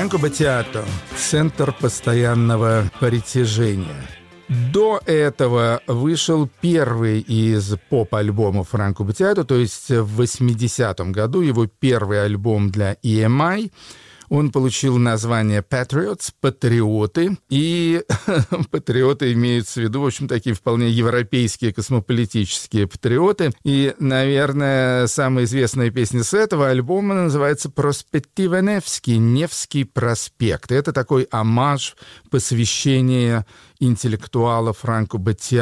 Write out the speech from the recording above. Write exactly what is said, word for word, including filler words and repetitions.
Франко Баттиато – центр постоянного притяжения. До этого вышел первый из поп-альбомов Франко Баттиато, то есть в восьмидесятом году его первый альбом для и эм ай. Он получил название Patriots, патриоты, и патриоты имеются в виду, в общем, такие вполне европейские космополитические патриоты. И, наверное, самая известная песня с этого альбома называется «Проспектива Невский», «Невский проспект». Это такой омаж, посвящение интеллектуала Франко Баттиато